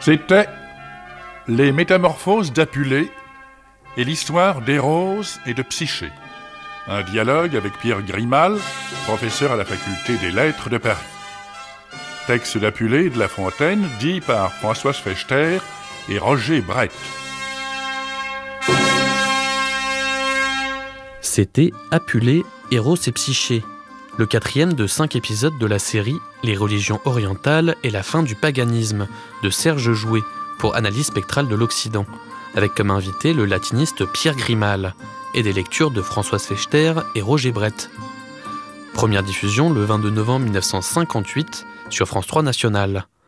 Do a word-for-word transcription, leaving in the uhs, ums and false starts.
C'était Les Métamorphoses d'Apulée et l'histoire d'Eros et de Psyché. Un dialogue avec Pierre Grimal, professeur à la faculté des lettres de Paris. Texte d'Apulée et de La Fontaine, dit par Françoise Fechter et Roger Brett. C'était Apulée, Eros et Psyché, le quatrième de cinq épisodes de la série Les religions orientales et la fin du paganisme de Serge Jouet pour Analyse spectrale de l'Occident, avec comme invité le latiniste Pierre Grimal et des lectures de Françoise Fechter et Roger Brett. Première diffusion le vingt-deux novembre mille neuf cent cinquante-huit sur France trois Nationale.